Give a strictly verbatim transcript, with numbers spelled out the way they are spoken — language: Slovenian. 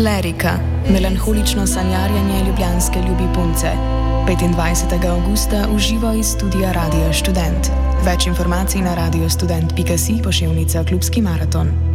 Lerika, melanholično sanjarjanje ljubljanske ljubi punce. petindvajsetega avgusta v živo iz studia Radia Študent. Več informacij na radiostudent pika si pošiljka Klubski maraton.